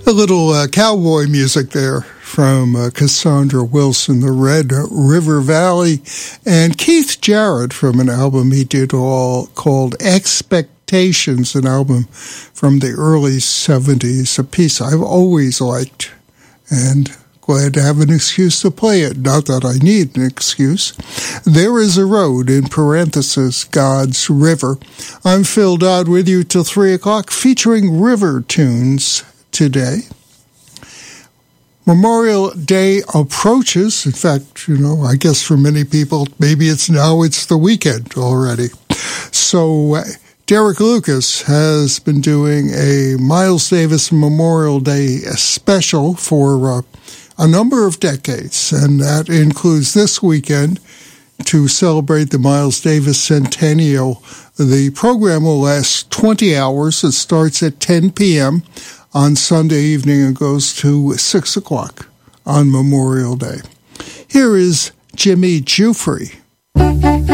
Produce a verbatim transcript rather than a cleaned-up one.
A little uh, cowboy music there from uh, Cassandra Wilson, the Red River Valley, and Keith Jarrett from an album he did all called Expectations, an album from the early seventies, a piece I've always liked, and glad to have an excuse to play it. Not that I need an excuse. There is a road, in parenthesis, God's River. I'm Phil Dodd with you till three o'clock, featuring river tunes today. Memorial Day approaches. In fact, you know, I guess for many people, maybe it's now it's the weekend already. So uh, Derek Lucas has been doing a Miles Davis Memorial Day special for uh, a number of decades, and that includes this weekend to celebrate the Miles Davis Centennial. The program will last twenty hours. It starts at ten p.m. on Sunday evening and goes to six o'clock on Memorial Day. Here is Jimmy Giuffre.